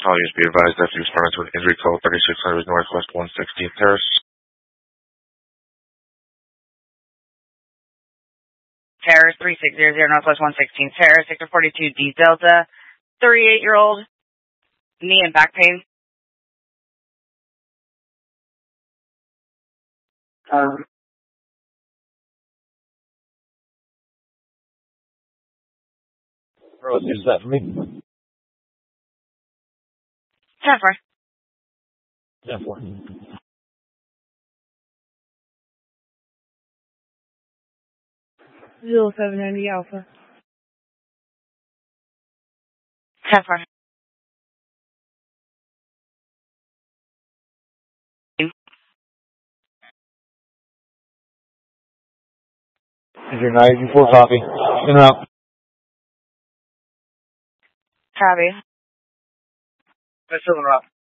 All users be advised that you respond to an injury code 3600 Northwest 116th Terrace. Terrace 3600 Northwest 116th Terrace, Sector 42 D Delta, 38-year-old, knee and back pain. Rose, is that for me? 10-4. 10-4. 0790 Alpha. 10-4. Is your 94 copy? In and out. Copy. That's still in route.